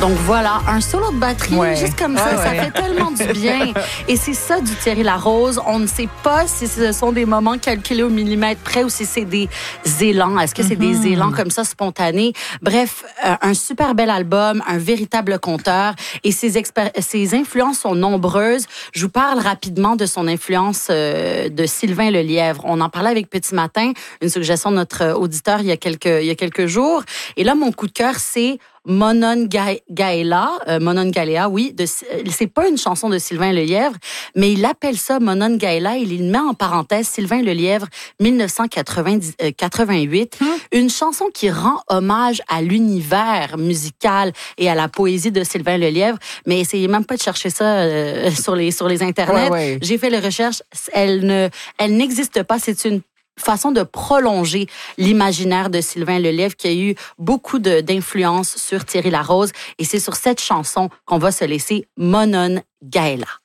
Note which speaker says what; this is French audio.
Speaker 1: Donc voilà, un solo de batterie, juste comme ça, ça fait tellement du bien. Et c'est ça du Thierry Larose. On ne sait pas si ce sont des moments calculés au millimètre près ou si c'est des élans. Est-ce que c'est des élans comme ça spontanés? Bref, un super bel album, un véritable conteur. Et ses influences sont nombreuses. Je vous parle rapidement de son influence de Sylvain Lelièvre. On en parlait avec Petit Matin, une suggestion de notre auditeur il y a quelques jours. Et là, mon coup de cœur, c'est Monon Gaela, oui. C'est pas une chanson de Sylvain Lelièvre, mais il appelle ça Monon Gaela. Il met en parenthèse Sylvain Lelièvre 1988. Une chanson qui rend hommage à l'univers musical et à la poésie de Sylvain Lelièvre. Mais essayez même pas de chercher ça sur les internets. J'ai fait les recherches. Elle n'existe pas. C'est une façon de prolonger l'imaginaire de Sylvain Lelièvre qui a eu beaucoup d'influence sur Thierry Larose. Et c'est sur cette chanson qu'on va se laisser Monon Gaela.